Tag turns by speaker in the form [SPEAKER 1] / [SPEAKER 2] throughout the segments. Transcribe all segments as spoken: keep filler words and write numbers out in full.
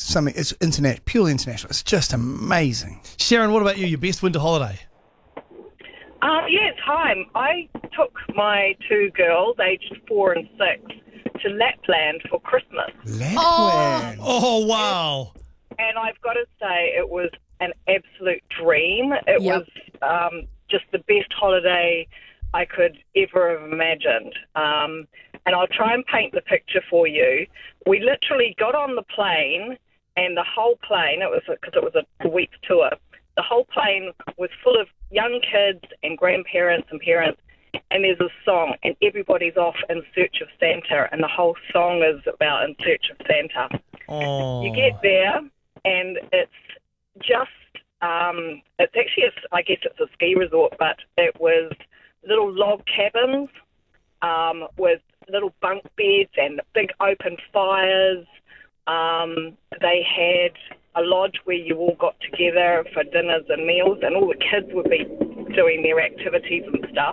[SPEAKER 1] something. It's internet, purely international. It's just amazing.
[SPEAKER 2] Sharon, what about you? Your best winter holiday?
[SPEAKER 3] Uh, yes, hi. I took my two girls, aged four and six, to Lapland for Christmas.
[SPEAKER 1] Lapland.
[SPEAKER 2] Oh, wow.
[SPEAKER 3] And I've got to say, it was an absolute dream. It
[SPEAKER 4] Yep.
[SPEAKER 3] was um, just the best holiday I could ever have imagined. Um, and I'll try and paint the picture for you. We literally got on the plane, and the whole plane, it was because it was a week tour, the whole plane was full of young kids and grandparents and parents, and there's a song, and everybody's off in search of Santa, and the whole song is about in search of Santa.
[SPEAKER 2] Oh.
[SPEAKER 3] You get there, and it's just, um, it's actually, a, I guess it's a ski resort, but it was little log cabins um, with little bunk beds and big open fires. Um, they had a lodge where you all got together for dinners and meals, and all the kids would be doing their activities and stuff.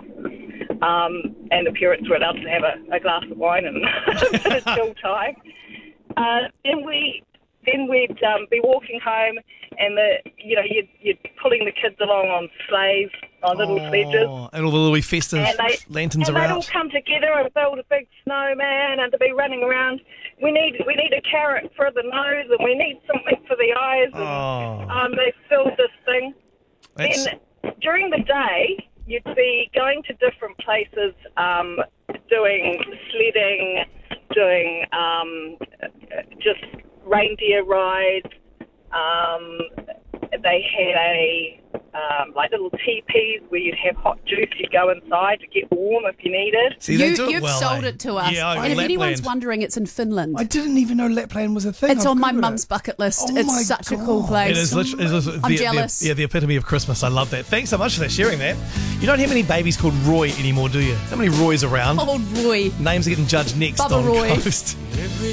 [SPEAKER 3] Um, and the parents were allowed to have a, a glass of wine and a bit of chill time. Uh, then we then we'd um, be walking home, and the you know you'd, you'd pulling the kids along on sleighs, on little
[SPEAKER 2] Oh,
[SPEAKER 3] sledges.
[SPEAKER 2] and all the little festive
[SPEAKER 3] And they,
[SPEAKER 2] lanterns
[SPEAKER 3] and
[SPEAKER 2] are
[SPEAKER 3] they'd all
[SPEAKER 2] out.
[SPEAKER 3] come together and build a big snowman, and to be running around. We need we need a carrot for the nose, and we need something for the eyes. And
[SPEAKER 2] Oh.
[SPEAKER 3] um, they filled this thing.
[SPEAKER 2] That's,
[SPEAKER 3] Then during the day, you'd be going to different places, um, doing sledding, doing um, just reindeer rides. Um, they had a um, like little teepees where you'd have hot juice. You'd go inside to get warm if you needed.
[SPEAKER 2] see, they
[SPEAKER 4] You,
[SPEAKER 2] do it
[SPEAKER 4] you've
[SPEAKER 2] well,
[SPEAKER 4] sold
[SPEAKER 2] eh?
[SPEAKER 4] it to us.
[SPEAKER 2] Yeah,
[SPEAKER 4] and if
[SPEAKER 2] Lapland.
[SPEAKER 4] anyone's wondering, it's in Finland.
[SPEAKER 1] I didn't even know Lapland was a thing.
[SPEAKER 4] It's
[SPEAKER 1] I've
[SPEAKER 4] on my
[SPEAKER 1] Googled
[SPEAKER 4] mum's
[SPEAKER 1] it.
[SPEAKER 4] bucket list.
[SPEAKER 1] Oh my
[SPEAKER 4] It's such a cool
[SPEAKER 1] God.
[SPEAKER 4] place.
[SPEAKER 2] It is literally, it is
[SPEAKER 4] I'm
[SPEAKER 2] the, the-
[SPEAKER 4] jealous.
[SPEAKER 2] yeah, the epitome of Christmas. I love that. Thanks so much for that, sharing that. You don't have any babies called Roy anymore, do you? How many Roys around?
[SPEAKER 4] Old Roy.
[SPEAKER 2] Names are getting judged next
[SPEAKER 4] Bubba
[SPEAKER 2] on
[SPEAKER 4] Roy.
[SPEAKER 2] Coast.